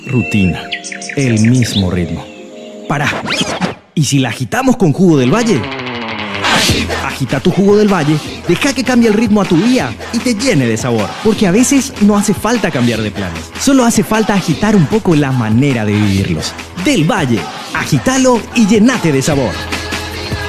Rutina. El mismo ritmo. Pará. ¿Y si la agitamos con Jugo del Valle? Agita tu Jugo del Valle, deja que cambie el ritmo a tu día y te llene de sabor. Porque a veces no hace falta cambiar de planes. Solo hace falta agitar un poco la manera de vivirlos. Del Valle, agítalo y llenate de sabor.